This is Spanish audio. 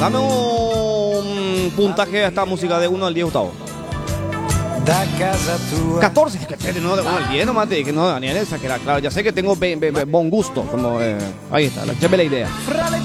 Dame un puntaje a esta música de 1 al 10, Gustavo. 14, que no, de 1 al 10 nomás te dije, no, Daniel, esa que era, claro, ya sé que tengo buen gusto, como, ahí está, la idea.